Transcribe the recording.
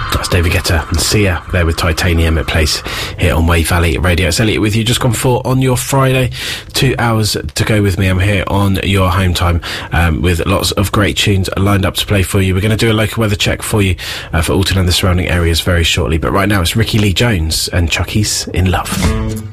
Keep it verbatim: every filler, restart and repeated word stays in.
That's David Guetta and Sia there with Titanium. It plays here on Wave Valley Radio. It's Elliot with you, just gone four on your Friday. Two hours to go with me. I'm here on your home time um, with lots of great tunes lined up to play for you. We're going to do a local weather check for you uh, for Alton and the surrounding areas very shortly. But right now it's Ricky Lee Jones and Chucky's In Love.